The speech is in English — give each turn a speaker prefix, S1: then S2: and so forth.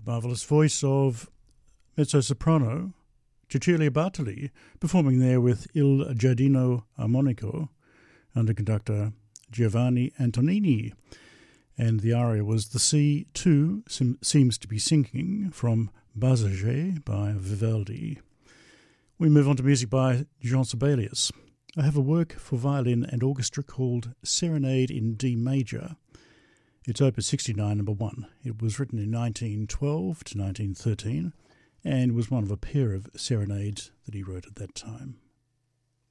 S1: marvellous voice of mezzo-soprano Cecilia Bartoli, performing there with Il Giardino Armonico under conductor Giovanni Antonini. And the aria was The Sea Too Seems to be Sinking from Basage by Vivaldi. We move on to music by Jean Sibelius. I have a work for violin and orchestra called Serenade in D Major. It's Opus 69, number 1. It was written in 1912 to 1913 and was one of a pair of serenades that he wrote at that time.